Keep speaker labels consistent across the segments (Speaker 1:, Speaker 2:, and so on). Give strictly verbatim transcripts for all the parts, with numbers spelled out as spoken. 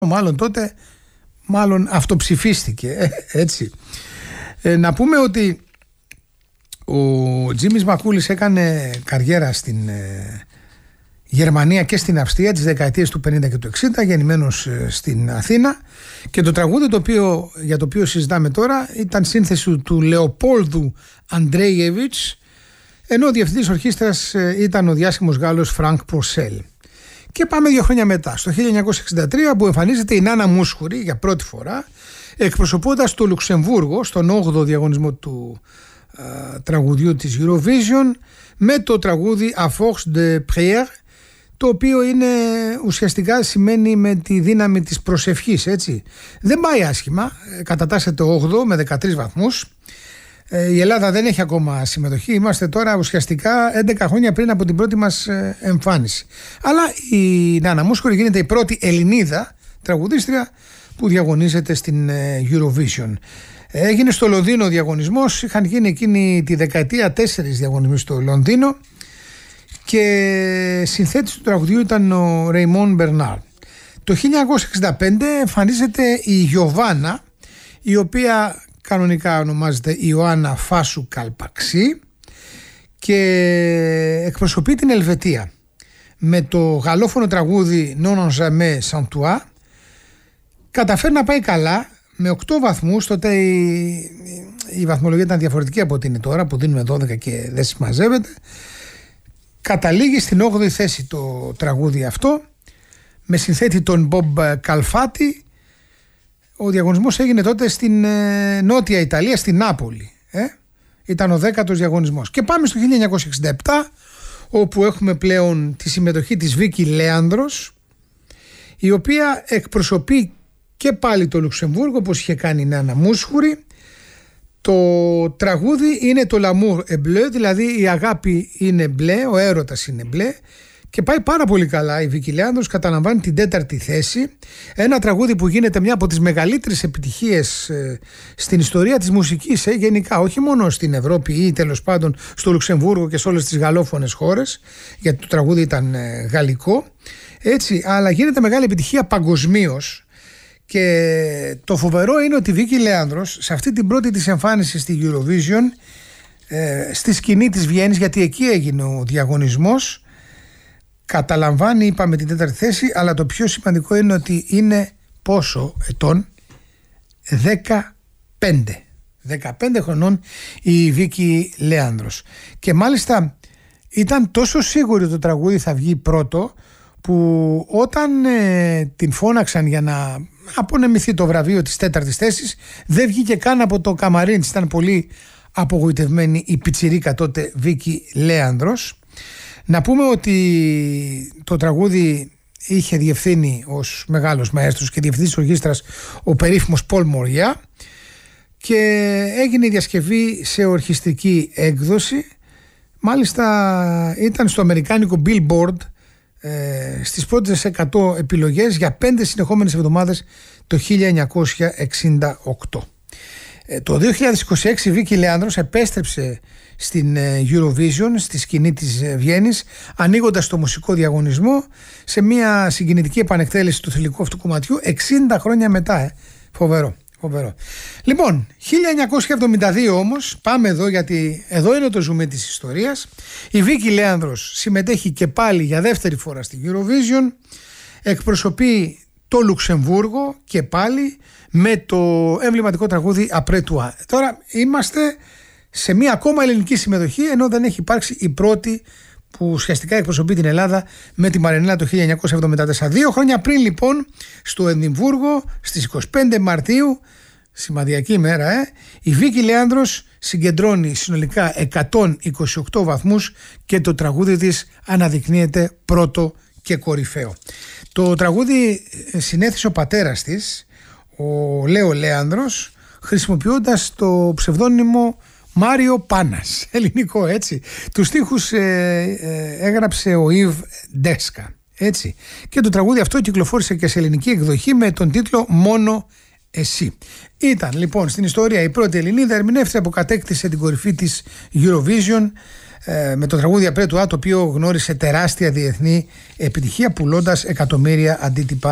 Speaker 1: μάλλον τότε μάλλον αυτοψηφίστηκε, έτσι. Ε, να πούμε ότι ο Τζίμις Μακούλης έκανε καριέρα στην ε, Γερμανία και στην Αυστρία τις δεκαετίες του πενήντα και του εξήντα, γεννημένος ε, στην Αθήνα, και το τραγούδι το οποίο, για το οποίο συζητάμε τώρα ήταν σύνθεση του Λεοπόλδου Αντρέιεβιτς, ενώ ο διευθυντής ορχήστρας ε, ήταν ο διάσημος Γάλλος Φρανκ Πορσέλ. Και πάμε δύο χρόνια μετά, στο χίλια εννιακόσια εξήντα τρία, που εμφανίζεται η Νάνα Μούσχουρη για πρώτη φορά, εκπροσωπώντας το Λουξεμβούργο στον όγδοο διαγωνισμό του α, τραγουδιού της Eurovision, με το τραγούδι A Force de Prière, το οποίο είναι ουσιαστικά σημαίνει με τη δύναμη της προσευχής, έτσι. Δεν πάει άσχημα, κατατάσσεται όγδοο με δεκατρείς βαθμούς. Η Ελλάδα δεν έχει ακόμα συμμετοχή. Είμαστε τώρα ουσιαστικά έντεκα χρόνια πριν από την πρώτη μας εμφάνιση. Αλλά η Νάνα Μούσχουρη γίνεται η πρώτη Ελληνίδα τραγουδίστρια που διαγωνίζεται στην Eurovision. Έγινε στο Λονδίνο ο διαγωνισμός. Είχαν γίνει εκείνη τη δεκαετία τέσσερις διαγωνισμοί στο Λονδίνο και συνθέτης του τραγουδιού ήταν ο Ρεϊμόν Μπερνάρ. Το χίλια εννιακόσια εξήντα πέντε εμφανίζεται η Γιωβάνα, η οποία κανονικά ονομάζεται Ιωάννα Φάσου Καλπαξή και εκπροσωπεί την Ελβετία με το γαλλόφωνο τραγούδι Non on jamais sans toi. Καταφέρει να πάει καλά με οκτώ βαθμούς. Τότε η, η βαθμολογία ήταν διαφορετική από ό,τι είναι τώρα, που δίνουμε δώδεκα και δεν συμμαζεύεται. Καταλήγει στην όγδοη θέση το τραγούδι αυτό, με συνθέτη τον Μπομπ Καλφάτη. Ο διαγωνισμός έγινε τότε στην ε, Νότια Ιταλία, στην Νάπολη. Ε? Ήταν ο δέκατος διαγωνισμός. Και πάμε στο χίλια εννιακόσια εξήντα επτά, όπου έχουμε πλέον τη συμμετοχή της Βίκη Λέανδρος, η οποία εκπροσωπεί και πάλι το Λουξεμβούργο, όπως είχε κάνει η Νάνα Μούσχουρη. Το τραγούδι είναι το L'amour est bleu, δηλαδή η αγάπη είναι μπλε, ο έρωτας είναι μπλε. Και πάει πάρα πολύ καλά. Η Βίκη Λέανδρος καταλαμβάνει την τέταρτη θέση. Ένα τραγούδι που γίνεται μια από τις μεγαλύτερες επιτυχίες ε, στην ιστορία της μουσικής, ε, γενικά, όχι μόνο στην Ευρώπη ή τέλος πάντων στο Λουξεμβούργο και σε όλες τις γαλλόφωνες χώρες, γιατί το τραγούδι ήταν ε, γαλλικό, έτσι, αλλά γίνεται μεγάλη επιτυχία παγκοσμίως. Και το φοβερό είναι ότι η Βίκη Λέανδρος σε αυτή την πρώτη της εμφάνιση στη Eurovision, ε, στη σκηνή της Βιέννης, γιατί εκεί έγινε ο διαγωνισμός, καταλαμβάνει, είπαμε, την τέταρτη θέση, αλλά το πιο σημαντικό είναι ότι είναι πόσο ετών? δεκαπέντε. δεκαπέντε χρονών η Βίκη Λέανδρος. Και μάλιστα ήταν τόσο σίγουρη ότι το τραγούδι θα βγει πρώτο, που όταν ε, την φώναξαν για να απονεμηθεί το βραβείο της τέταρτης θέσης, δεν βγήκε καν από το καμαρίν. Ήταν πολύ απογοητευμένη η πιτσιρίκα τότε Βίκη Λέανδρος. Να πούμε ότι το τραγούδι είχε διευθύνει ως μεγάλος μαέστρος και διευθυντής ορχήστρας ο περίφημος Πολ Μοριά, και έγινε η διασκευή σε ορχιστρική έκδοση. Μάλιστα ήταν στο αμερικάνικο Billboard ε, στις πρώτες εκατό επιλογές για πέντε συνεχόμενες εβδομάδες το χίλια εννιακόσια εξήντα οκτώ. Ε, το δύο χιλιάδες είκοσι έξι η Βίκη Λέανδρος επέστρεψε στην Eurovision, στη σκηνή της Βιέννης, ανοίγοντας το μουσικό διαγωνισμό σε μια συγκινητική επανεκτέλεση του θηλυκού αυτού κομματιού εξήντα χρόνια μετά. Ε. Φοβερό, φοβερό. Λοιπόν, χίλια εννιακόσια εβδομήντα δύο όμως, πάμε εδώ, γιατί εδώ είναι το ζουμί της ιστορίας. Η Βίκη Λέανδρος συμμετέχει και πάλι για δεύτερη φορά στη Eurovision, εκπροσωπεί το Λουξεμβούργο και πάλι με το εμβληματικό τραγούδι Après toi. Τώρα είμαστε σε μια ακόμα ελληνική συμμετοχή, ενώ δεν έχει υπάρξει η πρώτη που ουσιαστικά εκπροσωπεί την Ελλάδα με τη Μαρινέλα το χίλια εννιακόσια εβδομήντα τέσσερα. Δύο χρόνια πριν λοιπόν, στο Εδιμβούργο, στις είκοσι πέντε Μαρτίου, σημαδιακή ημέρα, ε, η Βίκη Λέανδρος συγκεντρώνει συνολικά εκατόν είκοσι οκτώ βαθμούς και το τραγούδι της αναδεικνύεται πρώτο και κορυφαίο. Το τραγούδι συνέθεσε ο πατέρας της, ο Λέο Λέανδρος, χρησιμοποιώντας το ψευδόνυμο Μάριο Πάνας, ελληνικό, έτσι. Τους στίχους ε, ε, έγραψε ο Ιβ Ντέσκα, έτσι. Και το τραγούδι αυτό κυκλοφόρησε και σε ελληνική εκδοχή με τον τίτλο Μόνο Εσύ. Ήταν λοιπόν στην ιστορία η πρώτη Ελληνίδα ερμηνεύτρια που κατέκτησε την κορυφή της Eurovision ε, με το τραγούδι Après toi, το οποίο γνώρισε τεράστια διεθνή επιτυχία, πουλώντας εκατομμύρια αντίτυπα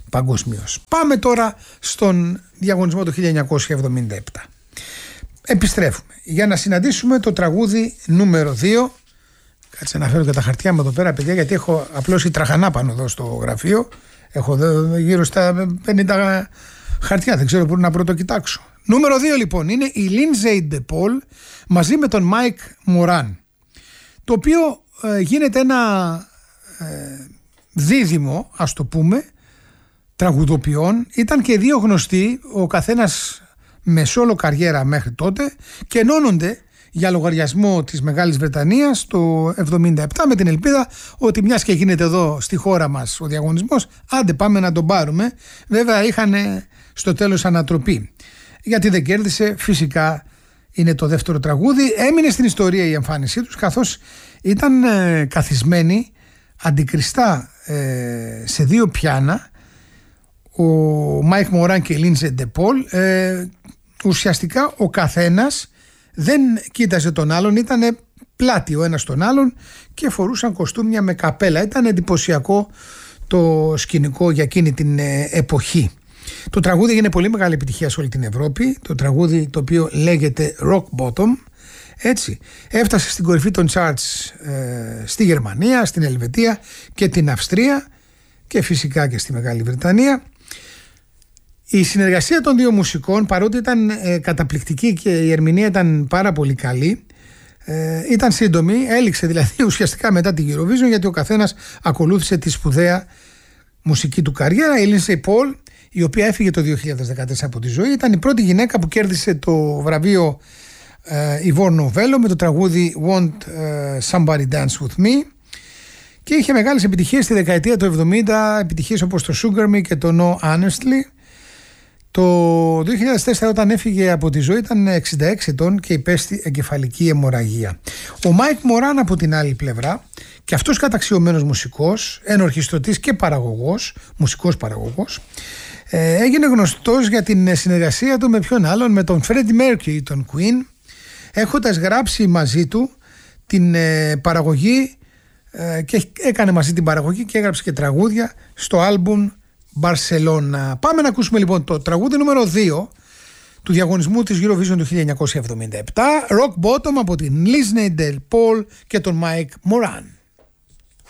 Speaker 1: παγκοσμίως. Πάμε τώρα στον διαγωνισμό του χίλια εννιακόσια εβδομήντα επτά. Επιστρέφουμε για να συναντήσουμε το τραγούδι νούμερο δύο. Κάτσε να φέρω και τα χαρτιά μου εδώ πέρα, παιδιά, γιατί έχω απλώσει τραχανά πάνω εδώ στο γραφείο. Έχω εδώ γύρω στα πενήντα χαρτιά, δεν ξέρω πού να πρώτο κοιτάξω. Νούμερο δύο λοιπόν είναι η Lindsay DePaul μαζί με τον Mike Moran, το οποίο ε, γίνεται ένα ε, δίδυμο, ας το πούμε, τραγουδοποιών. Ήταν και δύο γνωστοί, ο καθένας με σόλο καριέρα μέχρι τότε, και ενώνονται για λογαριασμό της Μεγάλης Βρετανίας το εβδομήντα επτά με την ελπίδα ότι μιας και γίνεται εδώ στη χώρα μας ο διαγωνισμός, άντε πάμε να τον πάρουμε. Βέβαια είχαν στο τέλος ανατροπή, γιατί δεν κέρδισε, φυσικά είναι το δεύτερο τραγούδι. Έμεινε στην ιστορία η εμφάνισή τους, καθώς ήταν ε, καθισμένοι αντικριστά ε, σε δύο πιάνα, ο Μάικ Μοράν και η Λίνντζεϊ Ντεπόλ. ε, ουσιαστικά ο καθένας δεν κοίταζε τον άλλον, ήταν πλάτη ο ένας τον άλλον και φορούσαν κοστούμια με καπέλα. Ήταν εντυπωσιακό το σκηνικό για εκείνη την ε, εποχή. Το τραγούδι έγινε πολύ μεγάλη επιτυχία σε όλη την Ευρώπη. Το τραγούδι, το οποίο λέγεται Rock Bottom, έτσι, έφτασε στην κορυφή των charts ε, στη Γερμανία, στην Ελβετία και την Αυστρία και φυσικά και στη Μεγάλη Βρετανία. Η συνεργασία των δύο μουσικών, παρότι ήταν ε, καταπληκτική και η ερμηνεία ήταν πάρα πολύ καλή, ε, ήταν σύντομη, έληξε δηλαδή ουσιαστικά μετά την Eurovision, γιατί ο καθένας ακολούθησε τη σπουδαία μουσική του καριέρα. Η Lindsay Paul, η οποία έφυγε το δύο χιλιάδες δεκατέσσερα από τη ζωή, ήταν η πρώτη γυναίκα που κέρδισε το βραβείο ε, Ivor Novello με το τραγούδι Won't ε, Somebody Dance With Me, και είχε μεγάλες επιτυχίες στη δεκαετία του εβδομήντα, επιτυχίες όπως το Sugar Me και το No Honestly. Το δύο χιλιάδες τέσσερα, όταν έφυγε από τη ζωή, ήταν εξήντα έξι ετών και υπέστη εγκεφαλική αιμορραγία. Ο Μάικ Μοράν από την άλλη πλευρά, και αυτός καταξιωμένος μουσικός, ενορχιστρωτής και παραγωγός, μουσικός παραγωγός, ε, έγινε γνωστός για την συνεργασία του με ποιον άλλον, με τον Freddie Mercury, τον Queen, έχοντας γράψει μαζί του την ε, παραγωγή ε, και έκανε μαζί την παραγωγή και έγραψε και τραγούδια στο άλμπουμ Barcelona. Πάμε να ακούσουμε λοιπόν το τραγούδι νούμερο δύο του διαγωνισμού της Eurovision του χίλια εννιακόσια εβδομήντα επτά, Rock Bottom από την Lindsay DePaul και τον Mike Moran.